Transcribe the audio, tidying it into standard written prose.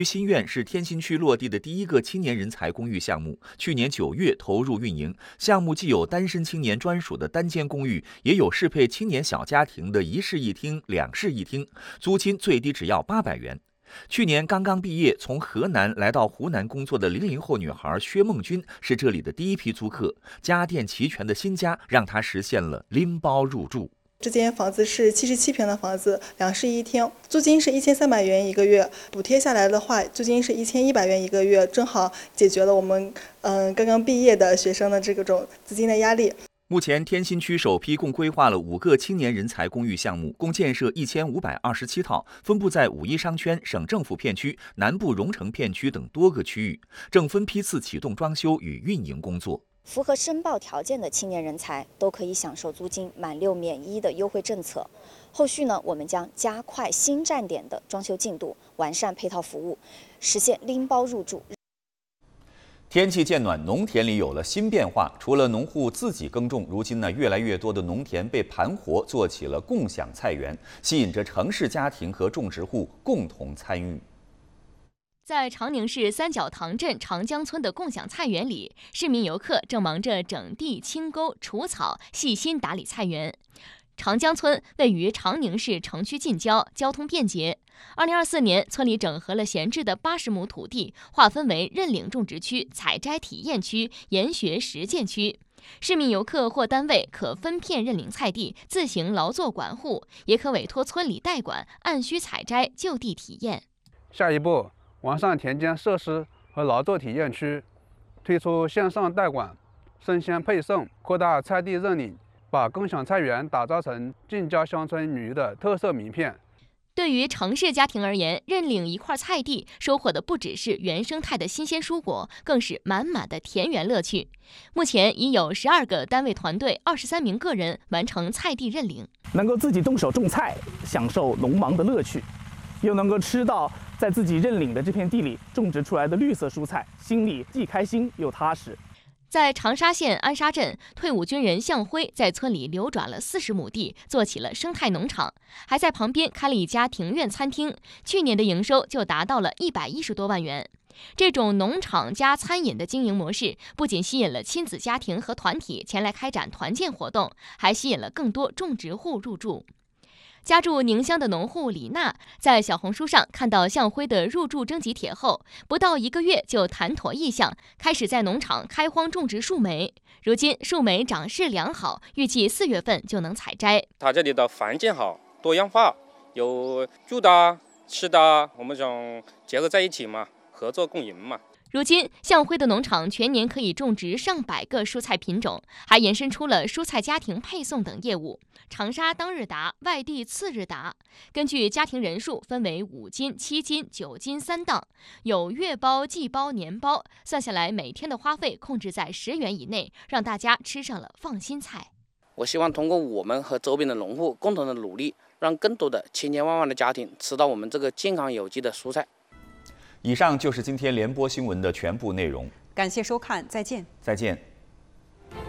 新苑是天心区落地的第一个青年人才公寓项目，去年9月投入运营。项目既有单身青年专属的单间公寓，也有适配青年小家庭的1室1厅、2室1厅，租金最低只要800元。去年刚刚毕业，从河南来到湖南工作的00后女孩薛梦君是这里的第一批租客，家电齐全的新家让她实现了拎包入住。 这间房子是77平的房子，2室1厅，租金是1300元一个月，补贴下来的话，租金是1100元一个月，正好解决了我们刚刚毕业的学生的这种资金的压力。 目前，天心区首批共规划了5个青年人才公寓项目，共建设1527套，分布在5一商圈、省政府片区、南部蓉城片区等多个区域，正分批次启动装修与运营工作。 符合申报条件的青年人才都可以享受租金满6免1的优惠政策。后续呢，我们将加快新站点的装修进度，完善配套服务，实现拎包入住。 天气渐暖，农田里有了新变化。除了农户自己耕种，如今呢，越来越多的农田被盘活，做起了共享菜园，吸引着城市家庭和种植户共同参与。 在长宁市三角塘镇长江村的共享菜园里，市民游客正忙着整地、清沟、除草，细心打理菜园。长江村位于长宁市城区近郊，交通便捷。2024年，村里整合了闲置的80亩土地，划分为认领种植区、采摘体验区、研学实践区。市民游客或单位可分片认领菜地，自行劳作管护，也可委托村里代管，按需采摘，就地体验。 下一步，完善田间设施和劳作体验区，推出线上代管、生鲜配送，扩大菜地认领，把共享菜园打造成近郊乡村旅游的特色名片。 对于城市家庭而言，认领一块菜地，收获的不只是原生态的新鲜蔬果，更是满满的田园乐趣。目前已有12个单位团队、23名个人完成菜地认领， 能够自己动手种菜，享受农忙的乐趣，又能够吃到在自己认领的这片地里种植出来的绿色蔬菜，心里既开心又踏实。 在长沙县安沙镇，退伍军人向辉在村里流转了40亩地，做起了生态农场，还在旁边开了一家庭院餐厅，去年的营收就达到了110多万元。这种农场加餐饮的经营模式，不仅吸引了亲子家庭和团体前来开展团建活动，还吸引了更多种植户入住。家住宁乡的农户李娜在小红书上看到向辉的入住征集帖后，不到1个月就谈妥意向，开始在农场开荒种植树莓。如今树莓长势良好，预计4月份就能采摘。 他这里的环境好，多样化，有住的、吃的，我们想结合在一起嘛，合作共赢嘛。 如今，向辉的农场全年可以种植上百个蔬菜品种，还延伸出了蔬菜家庭配送等业务。长沙当日达，外地次日达。根据家庭人数分为5斤、7斤、9斤3档，有月包、季包、年包，算下来每天的花费控制在10元以内，让大家吃上了放心菜。 我希望通过我们和周边的农户共同的努力，让更多的千千万万的家庭吃到我们这个健康有机的蔬菜。 以上就是今天联播新闻的全部内容， 感谢收看，再见。 再见。